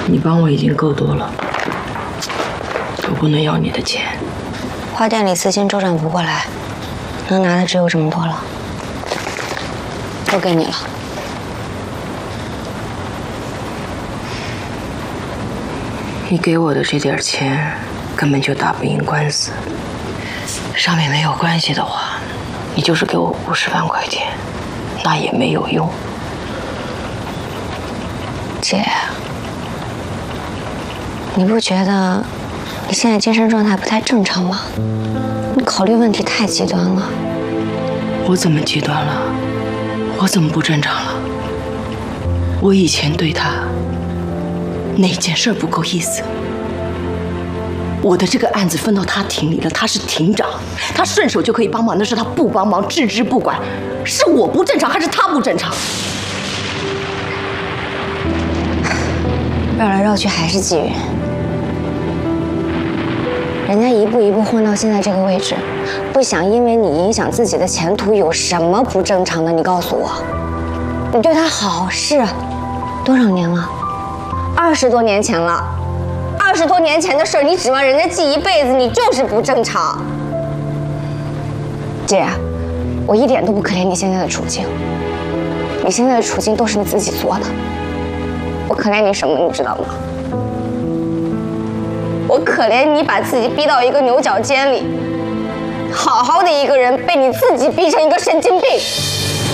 你帮我已经够多了，我不能要你的钱。 花店里资金周转不过来，能拿的只有这么多了，都给你了。 你给我的这点钱，根本就打不赢官司。上面没有关系的话，你就是给我50万块钱，那也没有用。 姐，你不觉得你现在精神状态不太正常吗？你考虑问题太极端了。 我怎么极端了？我怎么不正常了？我以前对他哪件事不够意思？我的这个案子分到他庭里了，他是庭长，他顺手就可以帮忙，那是他不帮忙，置之不管。是我不正常，还是他不正常？ 绕来绕去还是纪云，人家一步一步混到现在这个位置，不想因为你影响自己的前途，有什么不正常的？你告诉我，你对他好是多少年了？20多年前了，20多年前的事儿，你指望人家记一辈子，你就是不正常。姐，我一点都不可怜你现在的处境，你现在的处境都是你自己做的。我可怜你什么，你知道吗？我可怜你把自己逼到一个牛角尖里，好好的一个人被你自己逼成一个神经病。